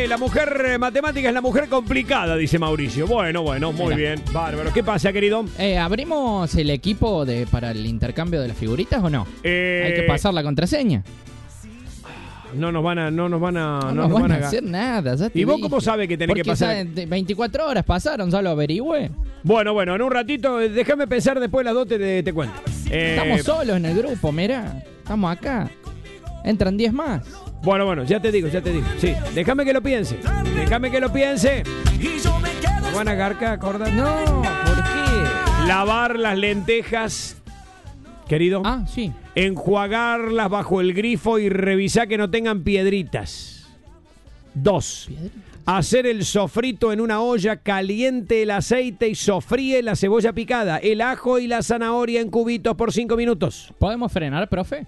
Sí, la mujer matemática es la mujer complicada, dice Mauricio. Bueno, muy bien. Bárbaro. ¿Qué pasa, querido? ¿Abrimos el equipo para el intercambio de las figuritas o no? Hay que pasar la contraseña. No nos van a hacer nada. Ya te ¿Y vos dije. cómo sabes que tenés que pasar? 24 horas pasaron, ya lo averigüé. Bueno, en un ratito, déjame pensar después de las 2 te cuento. Estamos solos en el grupo, mirá. Estamos acá. Entran 10 más. Bueno, ya te digo. Sí, déjame que lo piense. ¿Van a garca, acorda? No, ¿por qué? Lavar las lentejas, querido. Ah, sí. Enjuagarlas bajo el grifo y revisar que no tengan piedritas. 2. Hacer el sofrito en una olla, caliente el aceite y sofríe la cebolla picada, el ajo y la zanahoria en cubitos por 5 minutos. ¿Podemos frenar, profe?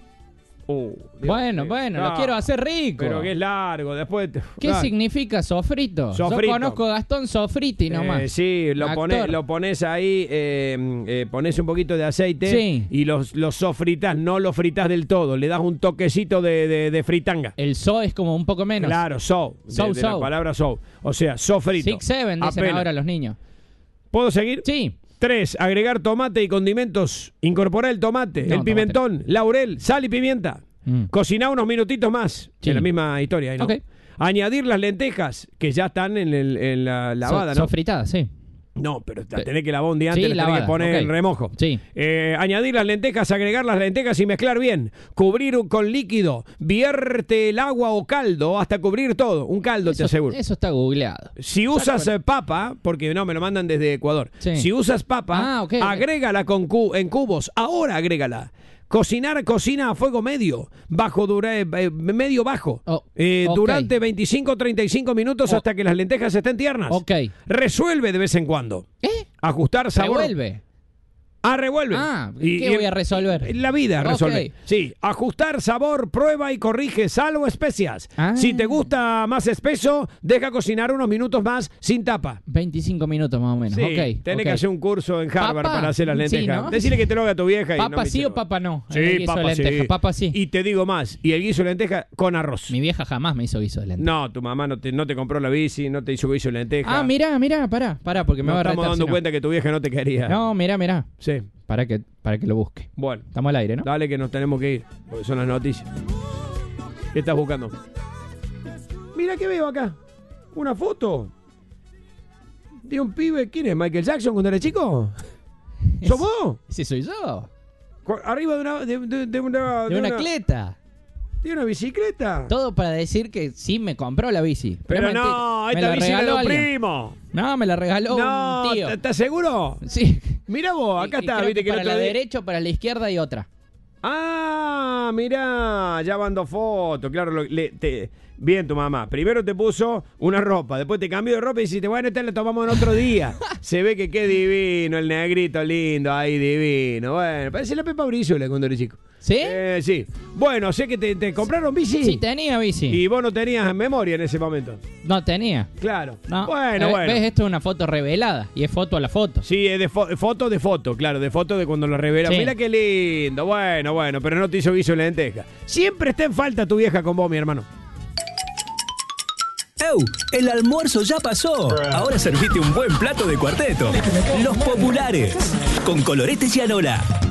Bueno, lo quiero hacer rico. Pero que es largo, después... ¿Qué significa sofrito? Yo conozco a Gastón Sofriti nomás. Sí, lo pones ahí, pones un poquito de aceite, sí, y lo sofritas, no lo fritas del todo, le das un toquecito de fritanga. El so es como un poco menos. Claro, de la palabra so. O sea, sofrito. 6-7 dicen ahora los niños. ¿Puedo seguir? Sí. 3. Agregar tomate y condimentos. Incorporar el tomate, el pimentón, laurel, sal y pimienta. Cocinar unos minutitos más. Sí. En la misma historia, ¿no? Okay. Añadir las lentejas, que ya están en la lavada, ¿no? Sofritadas, sí. No, pero tenés que lavar un día antes, sí, tenés que poner en remojo. Sí. Añadir las lentejas, agregar las lentejas y mezclar bien. Cubrir con líquido. Vierte el agua o caldo hasta cubrir todo. Un caldo, te aseguro. Eso está googleado. Si usas papa, porque no, me lo mandan desde Ecuador. Sí. Si usas papa, agrégala en cubos. Ahora agrégala. Cocina a fuego medio, medio bajo, durante 25-35 minutos hasta que las lentejas estén tiernas. Resuelve de vez en cuando. Ajustar sabor. Revuelve. Revuelve. ¿Qué voy a resolver? La vida resuelve. Sí, ajustar sabor, prueba y corrige sal o especias. Si te gusta más espeso, deja cocinar unos minutos más sin tapa. 25 minutos más o menos. Sí, tenés que hacer un curso en Harvard para hacer las lentejas. Sí, ¿no? Decirle que te lo haga tu vieja. ¿Papa sí o papa no? Sí, papa sí. Y te digo más, y el guiso de lenteja con arroz. Mi vieja jamás me hizo guiso de lenteja. No, tu mamá no te compró la bici, no te hizo guiso de lenteja. Mirá, pará, porque me va a retar. Estamos dando cuenta que tu vieja no te quería. No, mirá. Sí. Para que lo busque. Bueno. Estamos al aire, ¿no? Dale que nos tenemos que ir, porque son las noticias. ¿Qué estás buscando? Mira que veo acá. Una foto de un pibe. ¿Quién es? ¿Michael Jackson cuando era chico? ¿Sos vos? Ese soy yo. Arriba de una cleta. ¿De una bicicleta? Todo para decir que sí me compró la bici. Pero no, esta bici es de un primo. No, me la regaló un tío. ¿Estás seguro? Sí. Mira vos, acá está. ¿Viste que para la derecha, para la izquierda y otra. Mirá, ya mandó fotos. Claro, bien tu mamá. Primero te puso una ropa, después te cambió de ropa y dijiste, bueno, esta la tomamos en otro día. Se ve que qué divino, el negrito lindo, ahí divino. Bueno, parece la Pepa Brizuela cuando eres chico. ¿Sí? Sí. Bueno, sé que te compraron bici. Sí, tenía bici. Y vos no tenías memoria en ese momento. No tenía. Claro. No. Bueno. ¿Ves? Esto es una foto revelada. Y es foto a la foto. Sí, es de foto, claro. De foto de cuando lo revelan. Sí. Mira qué lindo. Bueno. Pero no te hizo guiso de lenteja. Siempre está en falta tu vieja con vos, mi hermano. El almuerzo ya pasó. Ahora servite un buen plato de Cuarteto. Los populares. Con Colorete Gianola.